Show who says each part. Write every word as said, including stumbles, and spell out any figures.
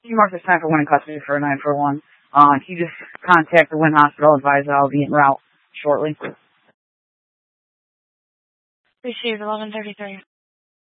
Speaker 1: He marked this time for Wynn custody for a nine four one. Uh, he just contact the Wynn Hospital, advised that I'll be en route shortly.
Speaker 2: Received eleven thirty-three.